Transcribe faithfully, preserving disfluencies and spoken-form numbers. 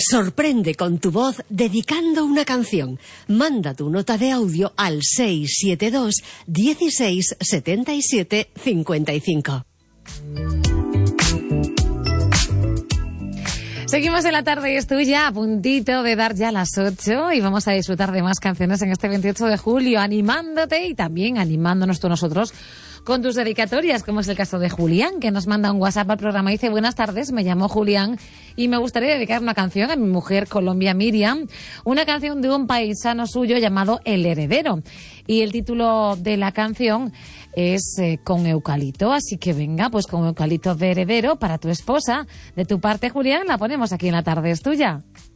Sorprende con tu voz dedicando una canción. Manda tu nota de audio al seis siete dos, dieciséis, setenta y siete, cincuenta y cinco. Seguimos en la tarde y es tuya, a puntito de dar ya las ocho, y vamos a disfrutar de más canciones en este veintiocho de julio, animándote y también animándonos tú nosotros con tus dedicatorias, como es el caso de Julián, que nos manda un WhatsApp al programa y dice: buenas tardes, me llamo Julián y me gustaría dedicar una canción a mi mujer Colombia Miriam, una canción de un paisano suyo llamado El Heredero, y el título de la canción es eh, Con Eucalipto, así que venga, pues con Eucalipto de Heredero para tu esposa. De tu parte, Julián, la ponemos aquí en La Tarde es Tuya.